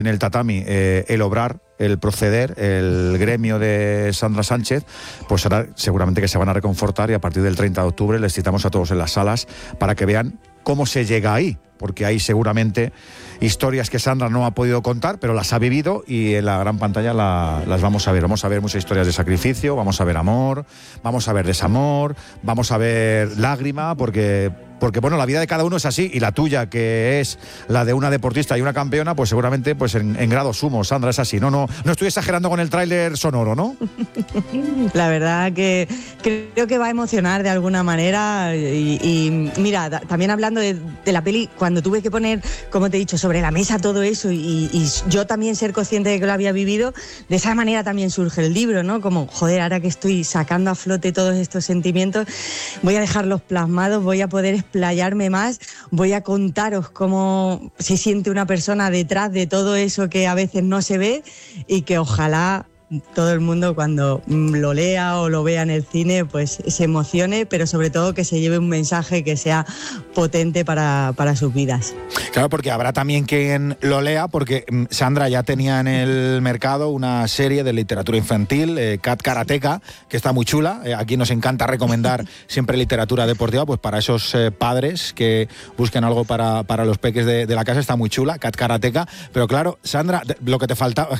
en el tatami el obrar, el proceder, el gremio de Sandra Sánchez, pues ahora seguramente que se van a reconfortar y a partir del 30 de octubre les citamos a todos en las salas para que vean cómo se llega ahí, porque hay seguramente historias que Sandra no ha podido contar, pero las ha vivido y en la gran pantalla las vamos a ver. Vamos a ver muchas historias de sacrificio, vamos a ver amor, vamos a ver desamor, vamos a ver lágrima, porque bueno, la vida de cada uno es así, y la tuya, que es la de una deportista y una campeona, pues seguramente pues en grado sumo, Sandra, es así. No estoy exagerando con el tráiler sonoro, ¿no? La verdad que creo que va a emocionar de alguna manera y mira, también hablando de la peli, cuando tuve que poner, como te he dicho, sobre la mesa todo eso y yo también ser consciente de que lo había vivido, de esa manera también surge el libro, ¿no? Como, joder, ahora que estoy sacando a flote todos estos sentimientos, voy a dejarlos plasmados, voy a poder explayarme más, voy a contaros cómo se siente una persona detrás de todo eso que a veces no se ve y que ojalá todo el mundo cuando lo lea o lo vea en el cine pues se emocione, pero sobre todo que se lleve un mensaje que sea potente para sus vidas. Claro, porque habrá también quien lo lea, porque Sandra ya tenía en el mercado una serie de literatura infantil, Cat Karateka, que está muy chula. Aquí nos encanta recomendar siempre literatura deportiva, pues para esos padres que busquen algo para los peques de la casa. Está muy chula, Cat Karateka. Pero claro, Sandra, lo que te faltaba,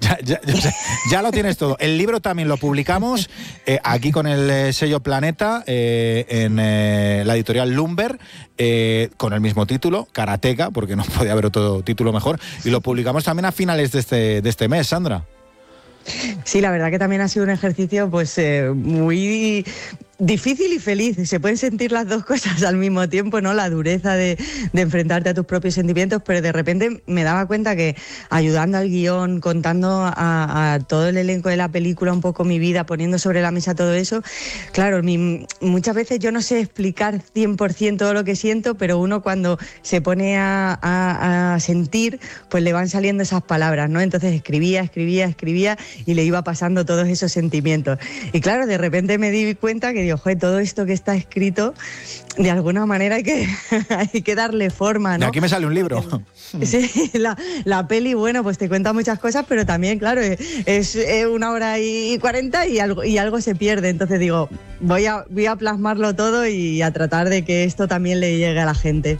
ya lo tienes todo. El libro también lo publicamos aquí con el sello Planeta, en la editorial Lumber, con el mismo título, Karateka, porque no podía haber otro título mejor, y lo publicamos también a finales de este mes, Sandra. Sí, la verdad que también ha sido un ejercicio pues muy difícil y feliz. Se pueden sentir las dos cosas al mismo tiempo, ¿no? La dureza de enfrentarte a tus propios sentimientos, pero de repente me daba cuenta que ayudando al guión, contando a todo el elenco de la película un poco mi vida, poniendo sobre la mesa todo eso, claro, muchas veces yo no sé explicar 100% todo lo que siento, pero uno cuando se pone a sentir, pues le van saliendo esas palabras, ¿no? Entonces escribía y le iba pasando todos esos sentimientos. Y claro, de repente me di cuenta que joder, todo esto que está escrito, de alguna manera hay que darle forma, ¿no? Y aquí me sale un libro. Sí, la peli, bueno, pues te cuenta muchas cosas, pero también, claro, es 1 hora y 40 y algo se pierde. Entonces digo, voy a plasmarlo todo y a tratar de que esto también le llegue a la gente.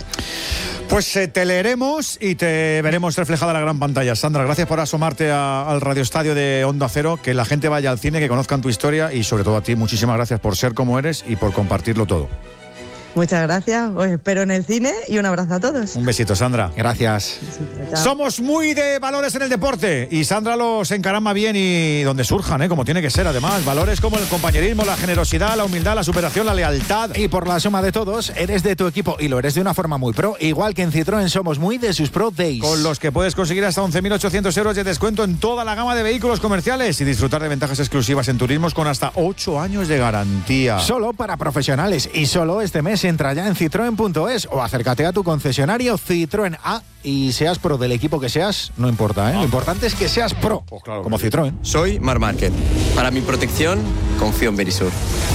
Pues te leeremos y te veremos reflejada en la gran pantalla. Sandra, gracias por asomarte al radioestadio de Onda Cero, que la gente vaya al cine, que conozcan tu historia y sobre todo a ti, muchísimas gracias por ser como eres y por compartirlo todo. Muchas gracias, os espero en el cine y un abrazo a todos. Un besito, Sandra. Gracias. Chao. Somos muy de valores en el deporte y Sandra los encarama bien y donde surjan, como tiene que ser además. Valores como el compañerismo, la generosidad, la humildad, la superación, la lealtad. Y por la suma de todos, eres de tu equipo y lo eres de una forma muy pro, igual que en Citroën somos muy de sus Pro Days. Con los que puedes conseguir hasta 11.800 euros de descuento en toda la gama de vehículos comerciales y disfrutar de ventajas exclusivas en turismos con hasta 8 años de garantía. Solo para profesionales y solo este mes entra ya en Citroën.es o acércate a tu concesionario Citroën y seas pro del equipo que seas, no importa, ¿eh? Lo importante es que seas pro, pues claro, como Citroën. Soy Marc Márquez. Para mi protección, confío en Verisur.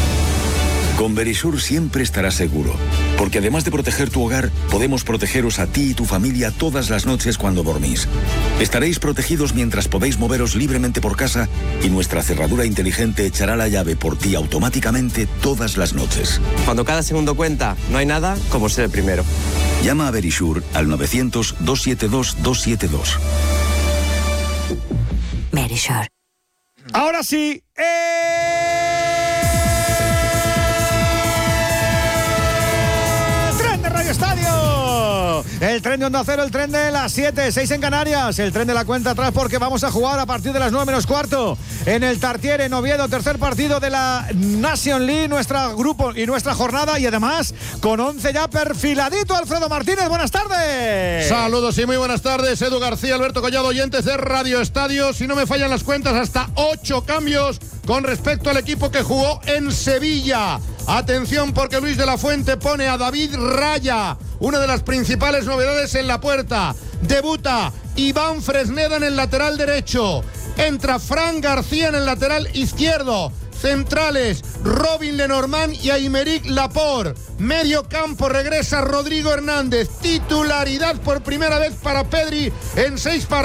Con Verisur siempre estarás seguro, porque además de proteger tu hogar, podemos protegeros a ti y tu familia todas las noches cuando dormís. Estaréis protegidos mientras podéis moveros libremente por casa y nuestra cerradura inteligente echará la llave por ti automáticamente todas las noches. Cuando cada segundo cuenta, no hay nada como ser el primero. Llama a Verisur al 900-272-272. Verisur. Ahora sí, Estadio. El tren de Onda Cero, el tren de las 7, 6 en Canarias, el tren de la cuenta atrás porque vamos a jugar a partir de las 9 menos cuarto en el Tartiere, en Oviedo, tercer partido de la Nation League, nuestro grupo y nuestra jornada y además con 11 ya perfiladito. Alfredo Martínez, buenas tardes. Saludos y muy buenas tardes, Edu García, Alberto Collado, oyentes de Radio Estadio. Si no me fallan las cuentas, hasta 8 cambios con respecto al equipo que jugó en Sevilla. Atención porque Luis de la Fuente pone a David Raya, una de las principales novedades en la puerta. Debuta Iván Fresneda en el lateral derecho. Entra Fran García en el lateral izquierdo. Centrales, Robin Lenormand y Aymeric Laporte. Medio campo regresa Rodrigo Hernández. Titularidad por primera vez para Pedri en 6 partidos.